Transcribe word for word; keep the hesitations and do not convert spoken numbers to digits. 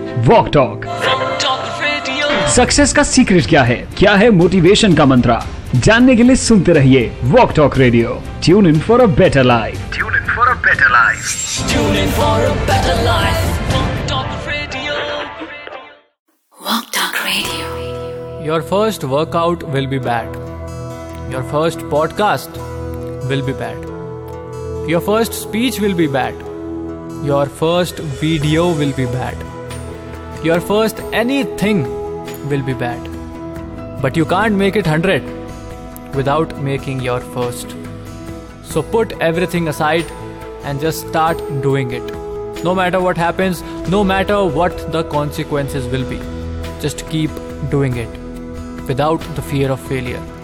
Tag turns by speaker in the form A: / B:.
A: Walk talk. Success का secret क्या है, क्या है मोटिवेशन का मंत्रा, जानने के लिए सुनते रहिए walk talk radio. Tune in for a better life. Tune in for a better life. Tune in for a better life. Walk talk radio.
B: Walk Talk Radio.
C: Your first workout will be bad. Your first podcast will be bad. Your first speech will be bad. Your first video will be bad. Your first anything will be bad. But you can't make it one hundred without making your first. So put everything aside and just start doing it. No matter what happens, no matter what the consequences will be, just keep doing it without the fear of failure.